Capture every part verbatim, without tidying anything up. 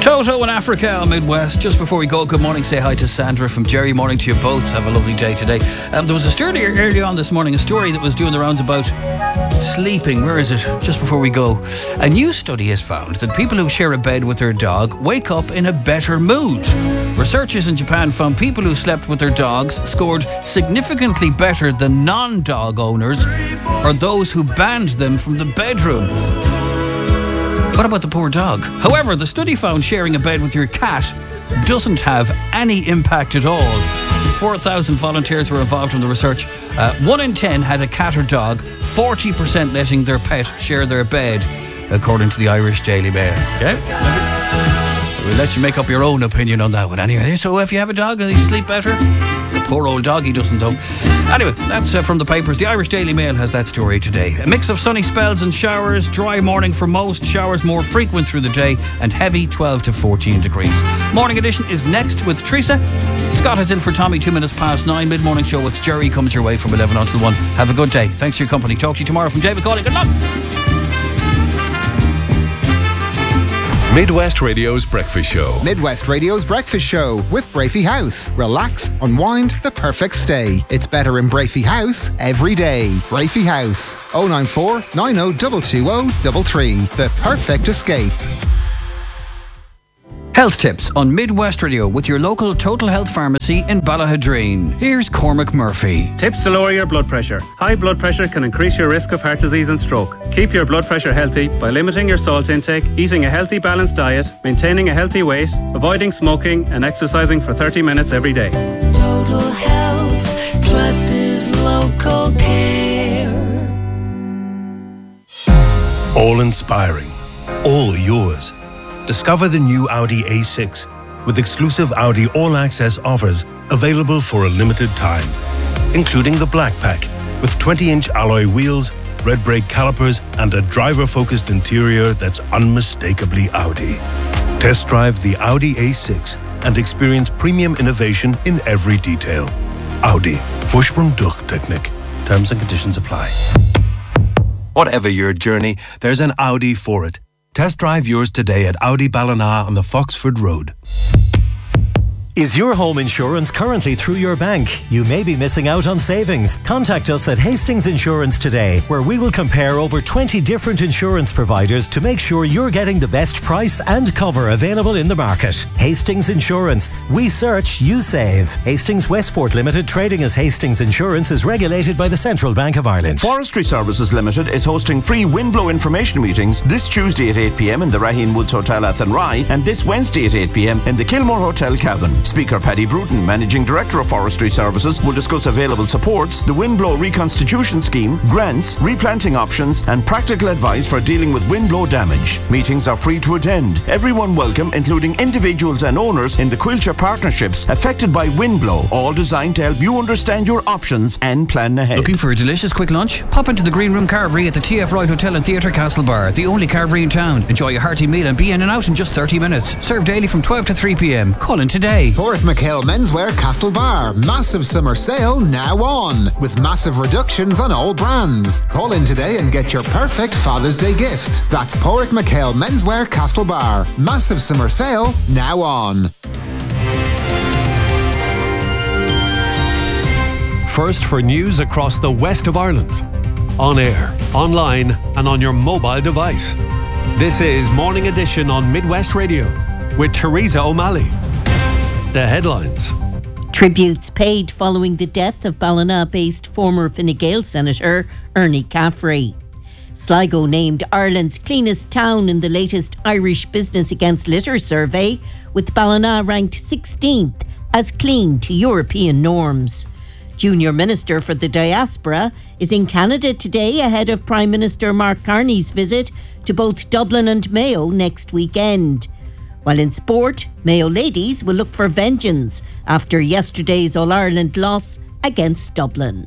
Toto in Africa on Midwest. Just before we go, good morning. Say hi to Sandra from Jerry. Morning to you both. Have a lovely day today. Um, there was a story earlier on this morning, a story that was doing the rounds about sleeping. Where is it? Just before we go. A new study has found that people who share a bed with their dog wake up in a better mood. Researchers in Japan found people who slept with their dogs scored significantly better than non-dog owners or those who banned them from the bedroom. What about the poor dog? However, the study found sharing a bed with your cat doesn't have any impact at all. four thousand volunteers were involved in the research. Uh, one in ten had a cat or dog, forty percent letting their pet share their bed, according to the Irish Daily Mail. Okay? We'll let you make up your own opinion on that one anyway. So if you have a dog and they sleep better, the poor old doggy doesn't though. Anyway, that's uh, from the papers. The Irish Daily Mail has that story today. A mix of sunny spells and showers, dry morning for most, showers more frequent through the day, and heavy twelve to fourteen degrees. Morning edition is next with Teresa. Scott is in for Tommy, two minutes past nine. Mid-morning show with Jerry comes your way from eleven until one. Have a good day. Thanks for your company. Talk to you tomorrow from David Cawley. Good luck. Midwest Radio's Breakfast Show. Midwest Radio's Breakfast Show with Brafey House. Relax, unwind, the perfect stay. It's better in Brafey House every day. Brafey House. oh nine four, nine oh two two oh three three. The perfect escape. Health tips on Midwest Radio with your local Total Health Pharmacy in Ballahadreen. Here's Cormac Murphy. Tips to lower your blood pressure. High blood pressure can increase your risk of heart disease and stroke. Keep your blood pressure healthy by limiting your salt intake, eating a healthy balanced diet, maintaining a healthy weight, avoiding smoking and exercising for thirty minutes every day. Total Health, trusted local care. All inspiring, all yours. Discover the new Audi A six with exclusive Audi all-access offers available for a limited time, including the Black Pack with twenty-inch alloy wheels, red brake calipers and a driver-focused interior that's unmistakably Audi. Test drive the Audi A six and experience premium innovation in every detail. Audi. Fusch from Durchtechnik. Terms and conditions apply. Whatever your journey, there's an Audi for it. Test drive yours today at Audi Ballina on the Foxford Road. Is your home insurance currently through your bank? You may be missing out on savings. Contact us at Hastings Insurance today, where we will compare over twenty different insurance providers to make sure you're getting the best price and cover available in the market. Hastings Insurance. We search, you save. Hastings Westport Limited, trading as Hastings Insurance, is regulated by the Central Bank of Ireland. Forestry Services Limited is hosting free windblow information meetings this Tuesday at eight p.m. in the Raheen Woods Hotel at Athenry and this Wednesday at eight p.m. in the Kilmore Hotel, Cavan. Speaker Paddy Bruton, Managing Director of Forestry Services, will discuss available supports, the Windblow Reconstitution Scheme, grants, replanting options and practical advice for dealing with windblow damage. Meetings are free to attend. Everyone welcome, including individuals and owners in the Quilcher partnerships affected by windblow, all designed to help you understand your options and plan ahead. Looking for a delicious quick lunch? Pop into the Green Room Carvery at the T F Wright Hotel and Theatre Castlebar, the only carvery in town. Enjoy a hearty meal and be in and out in just thirty minutes. Served daily from twelve to three p.m. Call in today. Porrick McHale Menswear Castlebar. Massive summer sale now on, with massive reductions on all brands. Call in today and get your perfect Father's Day gift. That's Porrick McHale Menswear Castlebar. Massive summer sale now on. First for news across the west of Ireland. On air, online and on your mobile device. This is Morning Edition on Midwest Radio with Teresa O'Malley. The headlines. Tributes paid following the death of Ballina-based former Fine Gael Senator Ernie Caffrey. Sligo named Ireland's cleanest town in the latest Irish Business Against Litter survey, with Ballina ranked sixteenth as clean to European norms. Junior Minister for the Diaspora is in Canada today ahead of Prime Minister Mark Carney's visit to both Dublin and Mayo next weekend. While in sport, Mayo ladies will look for vengeance after yesterday's All-Ireland loss against Dublin.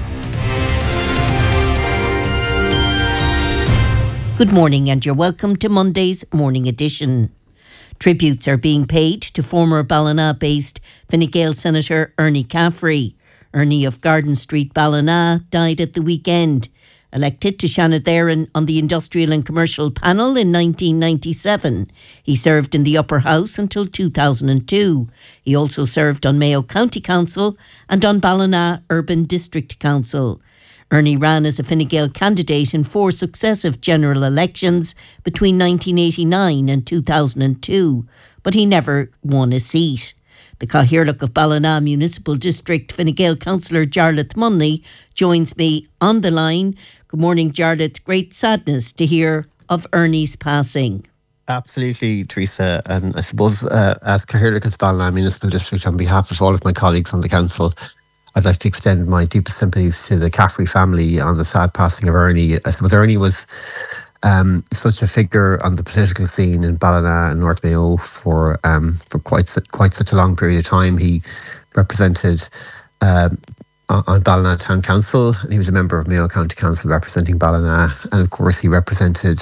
Good morning and you're welcome to Monday's Morning Edition. Tributes are being paid to former Ballina-based Fine Gael Senator Ernie Caffrey. Ernie of Garden Street, Ballina, died at the weekend. Elected to Shannon on the Industrial and Commercial Panel in nineteen ninety-seven. He served in the Upper House until two thousand two. He also served on Mayo County Council and on Ballina Urban District Council. Ernie ran as a Fine Gael candidate in four successive general elections between nineteen eighty-nine and two thousand two, but he never won a seat. The Cathaoirleach of Ballina Municipal District Fine Gael Councillor Jarlath Munley joins me on the line. Good morning, Jarlath. Great sadness to hear of Ernie's passing. Absolutely, Teresa. And I suppose uh, as Cathaoirleach of Ballina Municipal District, on behalf of all of my colleagues on the council, I'd like to extend my deepest sympathies to the Caffrey family on the sad passing of Ernie. I suppose Ernie was um, such a figure on the political scene in Ballina and North Mayo for um, for quite quite such a long period of time. He represented um, on Ballina Town Council, and he was a member of Mayo County Council representing Ballina, and of course he represented.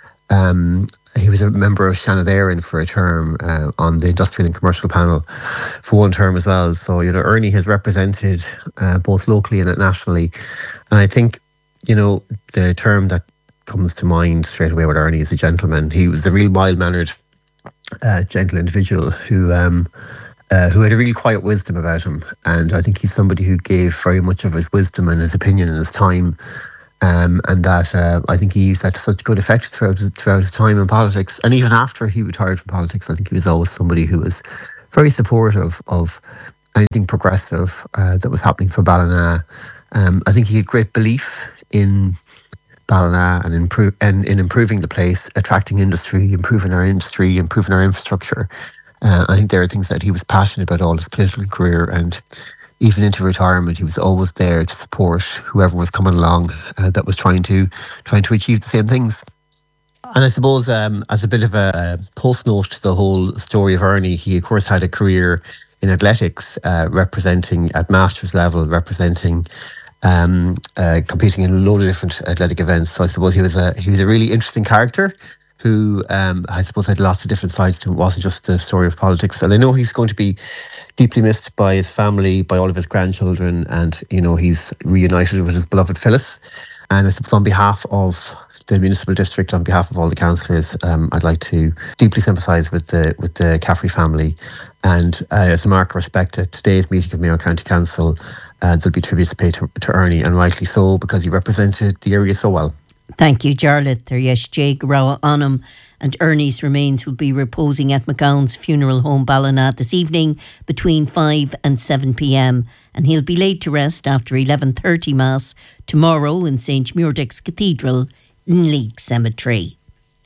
Um, he was a member of Shannon for a term uh, on the Industrial and Commercial Panel for one term as well. So, you know, Ernie has represented uh, both locally and nationally. And I think, you know, the term that comes to mind straight away with Ernie is a gentleman. He was a real mild-mannered, uh, gentle individual who um, uh, who had a really quiet wisdom about him. And I think he's somebody who gave very much of his wisdom and his opinion and his time. Um, and that uh, I think he used that to such good effect throughout his, throughout his time in politics. And even after he retired from politics, I think he was always somebody who was very supportive of anything progressive uh, that was happening for Ballina. Um, I think he had great belief in Ballina and, improve, and in improving the place, attracting industry, improving our industry, improving our infrastructure. Uh, I think there are things that he was passionate about all his political career, and even into retirement, he was always there to support whoever was coming along uh, that was trying to trying to achieve the same things. And I suppose um, as a bit of a, a post note to the whole story of Ernie, he of course had a career in athletics, uh, representing at masters level, representing um, uh, competing in a load of different athletic events. So I suppose he was a he was a really interesting character who um, I suppose had lots of different sides to him. It wasn't just the story of politics. And I know he's going to be deeply missed by his family, by all of his grandchildren, and, you know, he's reunited with his beloved Phyllis. And I suppose on behalf of the municipal district, on behalf of all the councillors, um, I'd like to deeply sympathise with the with the Caffrey family. And uh, as a mark of respect at today's meeting of Mayo County Council, uh, there'll be tributes paid to, to Ernie, and rightly so, because he represented the area so well. Thank you, Jarlath. Teryesh J. Garawa Anam, and Ernie's remains will be reposing at McGowan's Funeral Home Ballina this evening between five and seven p.m. and he'll be laid to rest after eleven thirty Mass tomorrow in Saint Muiredaig's Cathedral in Leek Cemetery.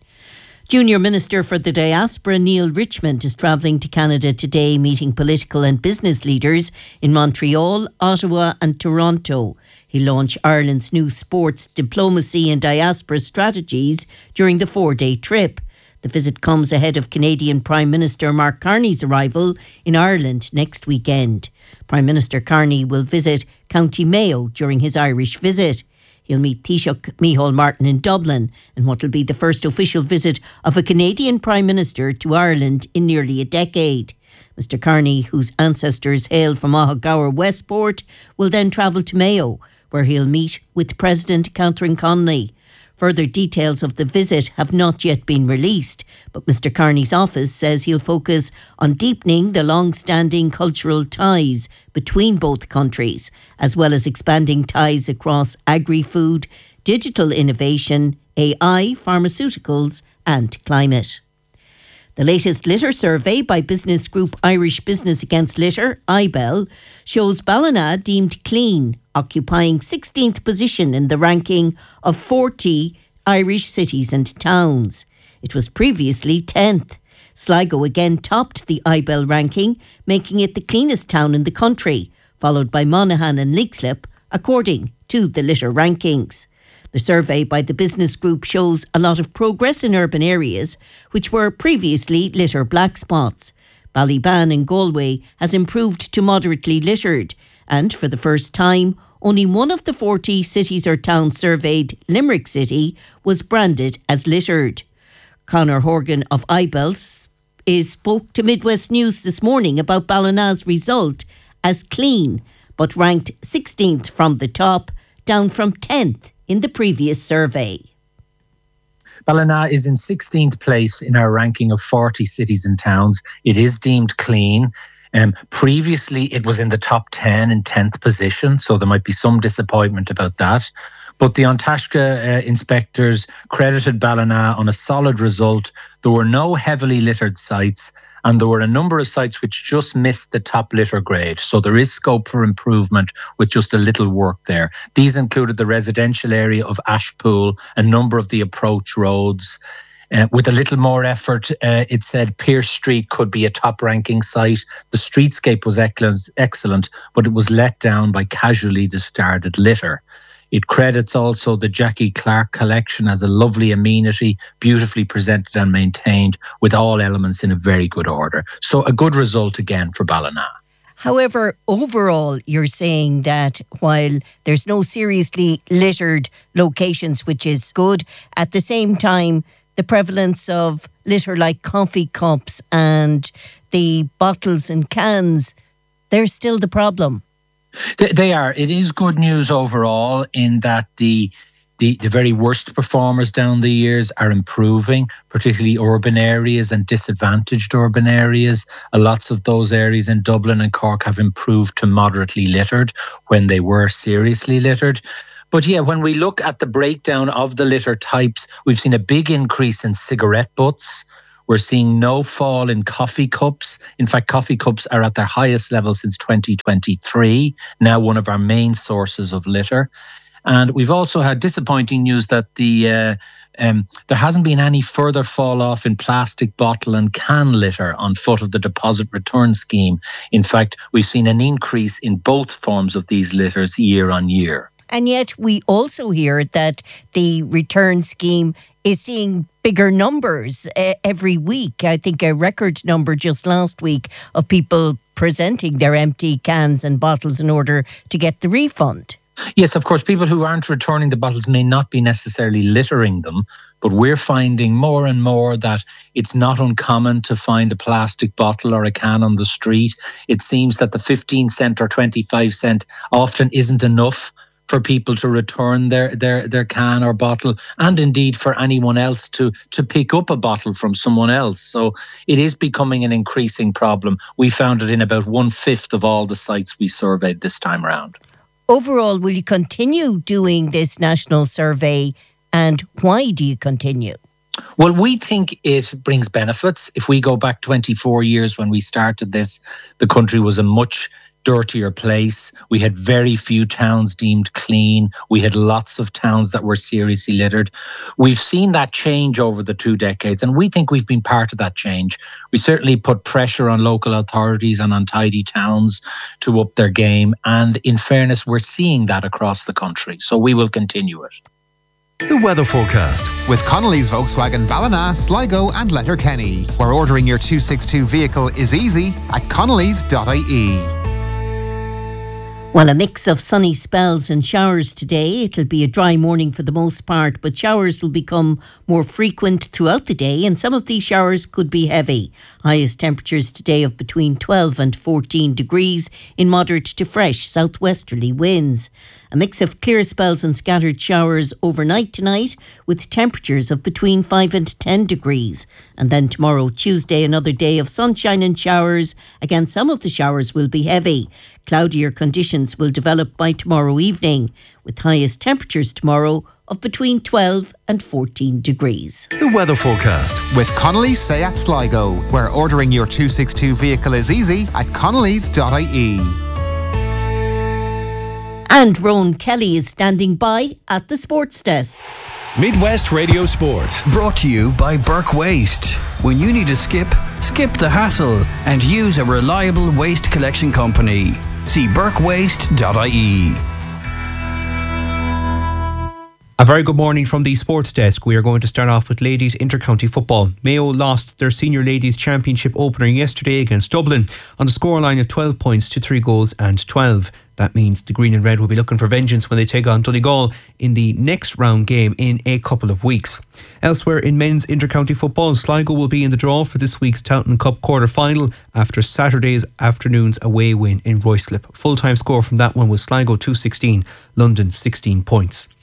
Junior Minister for the Diaspora Neil Richmond is travelling to Canada today, meeting political and business leaders in Montreal, Ottawa and Toronto. He'll launch Ireland's new sports, diplomacy and diaspora strategies during the four-day trip. The visit comes ahead of Canadian Prime Minister Mark Carney's arrival in Ireland next weekend. Prime Minister Carney will visit County Mayo during his Irish visit. He'll meet Taoiseach Micheál Martin in Dublin in what will be the first official visit of a Canadian Prime Minister to Ireland in nearly a decade. Mister Carney, whose ancestors hail from Ahagower Westport, will then travel to Mayo, where he'll meet with President Catherine Connolly. Further details of the visit have not yet been released, but Mister Carney's office says he'll focus on deepening the long-standing cultural ties between both countries, as well as expanding ties across agri-food, digital innovation, A I, pharmaceuticals and climate. The latest litter survey by business group Irish Business Against Litter, I B E L, shows Ballina deemed clean, occupying sixteenth position in the ranking of forty Irish cities and towns. It was previously tenth. Sligo again topped the I B E L ranking, making it the cleanest town in the country, followed by Monaghan and Leixlip, according to the litter rankings. The survey by the business group shows a lot of progress in urban areas, which were previously litter black spots. Ballyban in Galway has improved to moderately littered, and for the first time, only one of the forty cities or towns surveyed, Limerick City, was branded as littered. Conor Horgan of I B E L is spoke to Midwest News this morning about Ballina's result as clean, but ranked sixteenth from the top, down from tenth in the previous survey. Ballina is in sixteenth place in our ranking of forty cities and towns. It is deemed clean. Um, previously, it was in the top ten in tenth position, so there might be some disappointment about that. But the An Taisce uh, inspectors credited Ballina on a solid result. There were no heavily littered sites, and there were a number of sites which just missed the top litter grade. So there is scope for improvement with just a little work there. These included the residential area of Ashpool, a number of the approach roads. Uh, with a little more effort, uh, it said Pierce Street could be a top-ranking site. The streetscape was excellent, but it was let down by casually discarded litter. It credits also the Jackie Clark collection as a lovely amenity, beautifully presented and maintained, with all elements in a very good order. So a good result again for Ballina. However, overall, you're saying that while there's no seriously littered locations, which is good, at the same time, the prevalence of litter like coffee cups and the bottles and cans, they're still the problem. They are. It is good news overall in that the, the the very worst performers down the years are improving, particularly urban areas and disadvantaged urban areas. Uh, lots of those areas in Dublin and Cork have improved to moderately littered when they were seriously littered. But yeah, when we look at the breakdown of the litter types, we've seen a big increase in cigarette butts. We're seeing no fall in coffee cups. In fact, coffee cups are at their highest level since twenty twenty-three, now one of our main sources of litter. And we've also had disappointing news that the uh, um, there hasn't been any further fall off in plastic bottle and can litter on foot of the deposit return scheme. In fact, we've seen an increase in both forms of these litters year on year. And yet we also hear that the return scheme is seeing bigger numbers uh, every week. I think a record number just last week of people presenting their empty cans and bottles in order to get the refund. Yes, of course, people who aren't returning the bottles may not be necessarily littering them, but we're finding more and more that it's not uncommon to find a plastic bottle or a can on the street. It seems that the fifteen cent or twenty-five cent often isn't enough for people to return their, their, their can or bottle, and indeed for anyone else to, to pick up a bottle from someone else. So it is becoming an increasing problem. We found it in about one-fifth of all the sites we surveyed this time around. Overall, will you continue doing this national survey, and why do you continue? Well, we think it brings benefits. If we go back twenty-four years when we started this, the country was a much dirtier place. We had very few towns deemed clean. We had lots of towns that were seriously littered. We've seen that change over the two decades, and we think we've been part of that change. We certainly put pressure on local authorities and untidy towns to up their game, and in fairness, we're seeing that across the country, so we will continue it. The weather forecast with Connolly's Volkswagen Ballina, Sligo and Letterkenny, where ordering your two sixty-two vehicle is easy at connellys dot I E. Well, a mix of sunny spells and showers today. It'll be a dry morning for the most part, but showers will become more frequent throughout the day, and some of these showers could be heavy. Highest temperatures today of between twelve and fourteen degrees in moderate to fresh southwesterly winds. A mix of clear spells and scattered showers overnight tonight, with temperatures of between five and ten degrees. And then tomorrow, Tuesday, another day of sunshine and showers. Again, some of the showers will be heavy. Cloudier conditions will develop by tomorrow evening, with highest temperatures tomorrow of between twelve and fourteen degrees. The weather forecast with Connolly's Seat Sligo, where ordering your two sixty-two vehicle is easy at connellys dot I E. And Rowan Kelly is standing by at the sports desk. Midwest Radio Sport. Brought to you by Burke Waste. When you need a skip, skip the hassle and use a reliable waste collection company. See burke waste dot I E. A very good morning from the sports desk. We are going to start off with ladies intercounty football. Mayo lost their senior ladies championship opener yesterday against Dublin on the scoreline of twelve points to three goals and twelve. That means the green and red will be looking for vengeance when they take on Donegal in the next round game in a couple of weeks. Elsewhere in men's intercounty football, Sligo will be in the draw for this week's Tailteann Cup quarter final after Saturday's afternoon's away win in Ruislip. Full time score from that one was Sligo two sixteen, London sixteen points.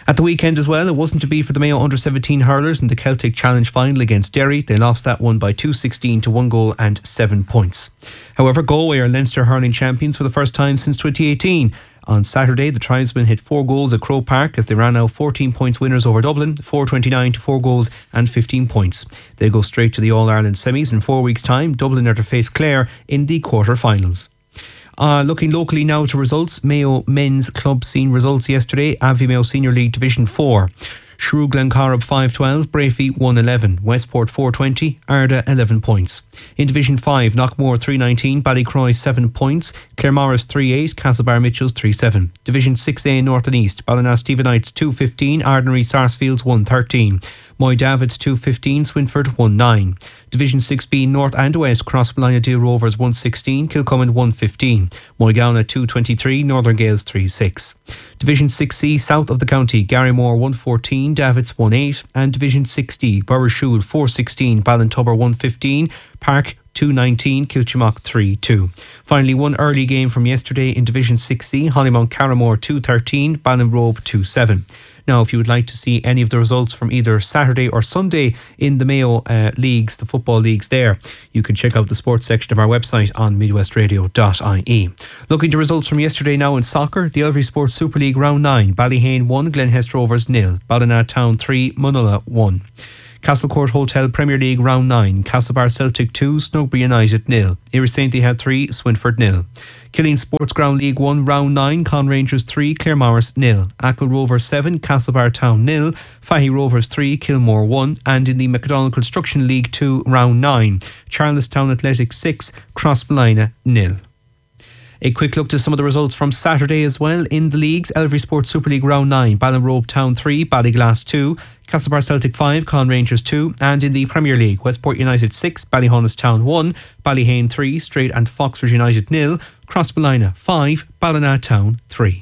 At the weekend as well, it wasn't to be for the Mayo under seventeen hurlers in the Celtic Challenge final against Derry. They lost that one by two sixteen to one goal and seven points. However, Galway are Leinster hurling champions for the first time since twenty eighteen. On Saturday, the Tribesmen hit four goals at Croke Park as they ran out fourteen points winners over Dublin, four twenty-nine to four goals and fifteen points. They go straight to the All-Ireland semis in four weeks' time. Dublin are to face Clare in the quarter-finals. Uh, looking locally now to results, Mayo Men's Club seen results yesterday. Abbey Mayo Senior League Division four. Shrew Glencorrib five twelve, Brafey one eleven, Westport four twenty, Arda eleven points. In Division five, Knockmore three nineteen, Ballycroy seven points, Claremorris three eight, Castlebar Mitchells three seven. Division six A North and East, Ballina Stephenites two fifteen, Ardnary Sarsfields one thirteen, Moy Davids two fifteen, Swinford one nine. Division six B North and West, Crossballina Deal Rovers one sixteen, Kilcommon one fifteen, Moygown two twenty-three, Northern Gales three six. Division six C South of the county, Garrymore one fourteen, Davids one eight, and Division six D Burrishoole four sixteen, Ballintubber one fifteen, Park two nineteen, Kilchimock three two. Finally, one early game from yesterday in Division six C, Hollymount Carramore two thirteen, Ballinrobe two seven. Now, if you would like to see any of the results from either Saturday or Sunday in the Mayo uh, leagues, the football leagues there, you can check out the sports section of our website on midwest radio dot I E. Looking to results from yesterday now in soccer, the Elvery Sports Super League Round nine, Ballyhane one, Glenhest Rovers nil, Ballina Town three, Munulla one. Castlecourt Hotel Premier League Round nine, Castlebar Celtic two, Snugby United nil, Irisainty had three, Swinford nil. Killeen Sports Ground League one Round nine, Con Rangers three, Claremorris nil, Achill Rovers seven, Castlebar Town nil, Fahy Rovers three, Kilmore one, and in the McDonald Construction League two Round nine, Charlestown Athletic six, Crossballina nil. A quick look to some of the results from Saturday as well in the leagues. Elvery Sports Super League Round nine, Ballinrobe Town three, Ballyglass two, Castlebar Celtic five, Con Rangers two, and in the Premier League, Westport United six, Ballyhonest Town one, Ballyhane three, Straight and Foxford United nil, Crossballina five, Ballina Town three.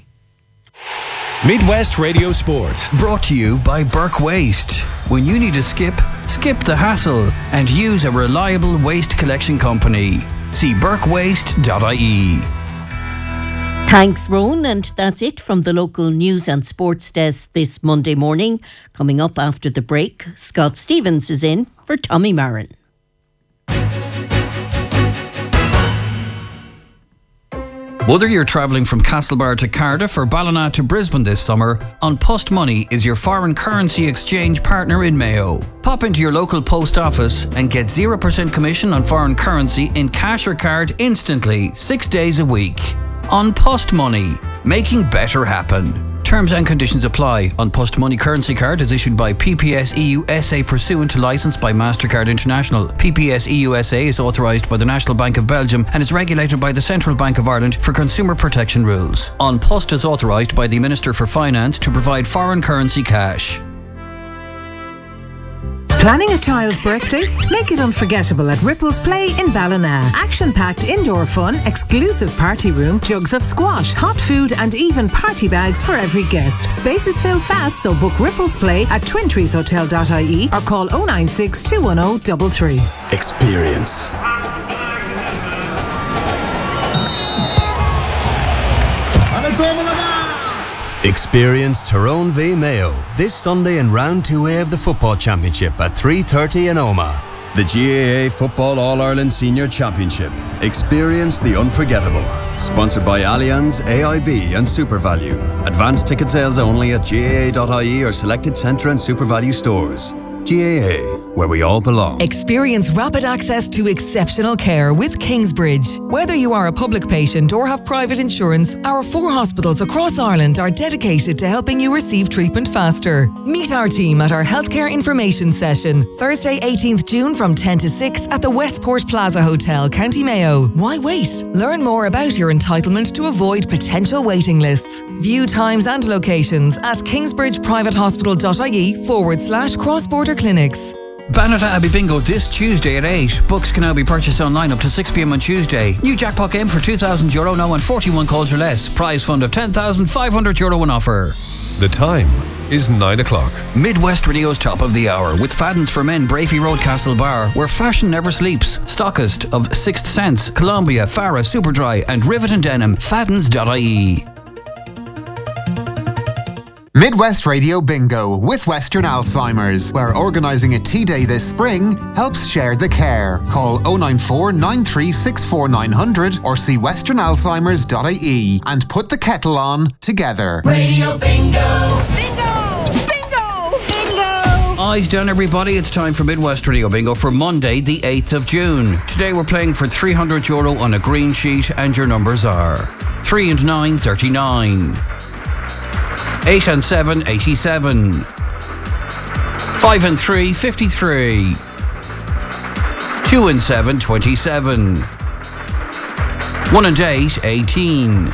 Midwest Radio Sport. Brought to you by Burke Waste. When you need a skip, skip the hassle and use a reliable waste collection company. See burke waste dot I E. Thanks, Rowan, and that's it from the local news and sports desk this Monday morning. Coming up after the break, Scott Stevens is in for Tommy Marin. Whether you're travelling from Castlebar to Cardiff or Ballina to Brisbane this summer, An Post Money is your foreign currency exchange partner in Mayo. Pop into your local post office and get zero percent commission on foreign currency in cash or card instantly, six days a week. An Post Money, making better happen. Terms and conditions apply. An Post Money currency card is issued by P P S E U S A pursuant to licence by MasterCard International. P P S E U S A is authorised by the National Bank of Belgium and is regulated by the Central Bank of Ireland for consumer protection rules. An Post is authorised by the Minister for Finance to provide foreign currency cash. Planning a child's birthday? Make it unforgettable at Ripples Play in Ballina. Action-packed indoor fun, exclusive party room, jugs of squash, hot food and even party bags for every guest. Spaces fill fast, so book Ripples Play at twin trees hotel dot I E or call oh nine six, two one oh, three three. Experience. And it's over the Experience Tyrone v Mayo this Sunday in round two A of the Football Championship at three thirty in Omagh. The G A A Football All-Ireland Senior Championship. Experience the unforgettable. Sponsored by Allianz, A I B and SuperValue. Advanced ticket sales only at G A A dot I E or selected Centra and SuperValue stores. G A A, where we all belong. Experience rapid access to exceptional care with Kingsbridge. Whether you are a public patient or have private insurance, our four hospitals across Ireland are dedicated to helping you receive treatment faster. Meet our team at our healthcare information session, Thursday eighteenth June from ten to six at the Westport Plaza Hotel, County Mayo. Why wait? Learn more about your entitlement to avoid potential waiting lists. View times and locations at kingsbridgeprivatehospital.ie forward slash cross-border clinics. Bannerta Abbey Bingo this Tuesday at eight. Books can now be purchased online up to six p m on Tuesday. New jackpot game for two thousand euro now on forty-one calls or less. Prize fund of ten thousand five hundred euro on offer. The time is nine o'clock. Midwest Radio's top of the hour with Fadden's for Men, Brafey Road, Castlebar, where fashion never sleeps. Stockist of Sixth Sense, Columbia, Farah, Superdry and Rivet and Denim. Faddens dot I E. Midwest Radio Bingo with Western Alzheimer's, where organising a tea day this spring helps share the care. Call oh nine four, nine three six four, nine hundred or see western alzheimers dot I E and put the kettle on together. Radio Bingo! Bingo! Bingo! Bingo! Eyes down, everybody. It's time for Midwest Radio Bingo for Monday, the eighth of June. Today we're playing for three hundred euro on a green sheet, and your numbers are three and nine, thirty-nine. eight and seven, eighty-seven. five and three, fifty-three. two and seven, twenty-seven. one and eight, eighteen.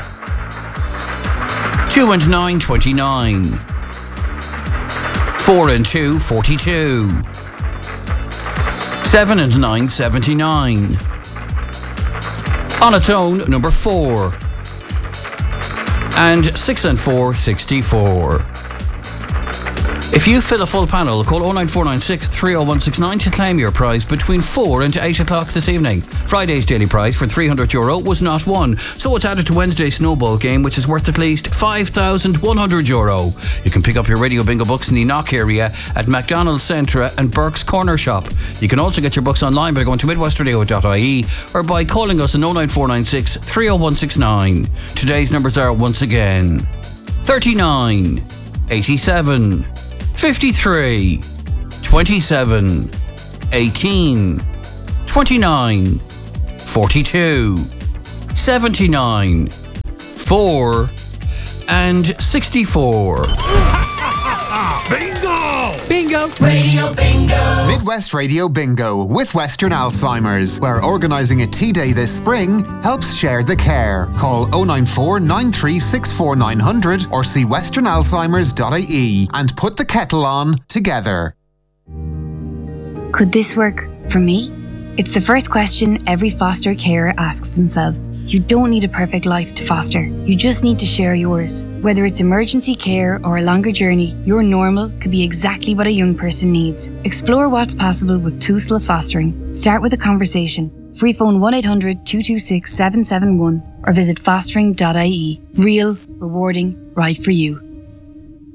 two and nine, twenty-nine. four and two, forty-two. seven and nine, seventy-nine. On its own, number four. And six and four, sixty-four. If you fill a full panel, call oh nine four nine six, three oh one six nine to claim your prize between four and eight o'clock this evening. Friday's daily prize for three hundred euro was not won, so it's added to Wednesday's snowball game, which is worth at least five thousand one hundred euro. You can pick up your Radio Bingo books in the Knock area at McDonald's Centra and Burke's Corner Shop. You can also get your books online by going to midwest radio dot I E or by calling us on oh nine four nine six, three oh one six nine. Today's numbers are once again thirty-nine, eighty-seven, fifty-three, twenty-seven, eighteen, twenty-nine, forty-two, seventy-nine, four, and sixty-four. Bingo! Bingo! Radio Bingo! Midwest Radio Bingo with Western Alzheimer's, where organising a tea day this spring helps share the care. Call oh nine four, nine three six four, nine hundred or see western alzheimers dot I E and put the kettle on together. Could this work for me? It's the first question every foster carer asks themselves. You don't need a perfect life to foster. You just need to share yours. Whether it's emergency care or a longer journey, your normal could be exactly what a young person needs. Explore what's possible with Tusla Fostering. Start with a conversation. Free phone one eight hundred, two two six, seven seven one or visit fostering dot I E. Real, rewarding, right for you.